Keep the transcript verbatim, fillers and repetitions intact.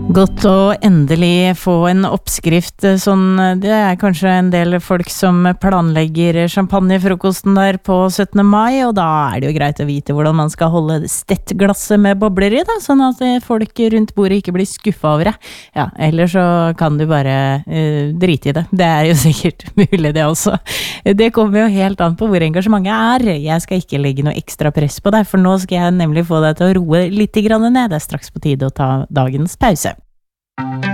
Godt å endelig få en oppskrift sånn, det er kanskje en del folk som planlegger champagnefrokosten der på syttende mai, og da er det jo greit å vite hvordan man skal holde stettglasset med bobler i da, sånn at folk rundt bordet ikke blir skuffet over det. Ja, eller så kan du bare uh, drite i det. Det er jo sikkert mulig det også. Det kommer jo helt an på hvor engasjementet er. Jeg skal ikke legge noe ekstra press på deg, for nå skal jeg nemlig få deg til å roe litt grann ned. Det er straks på tide å ta dagens pause.